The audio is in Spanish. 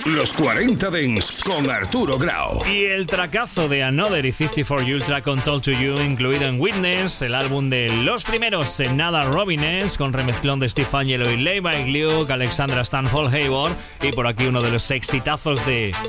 Los 40 Dents con Arturo Grau. Y el tracazo de Another y 54 Ultra con Told to You, incluido en Witness, el álbum de los primeros en Nada Robines, con remezclón de Steve Angelo y Levi Gluck, Alexandra Stanford Hayward, y por aquí uno de los exitazos de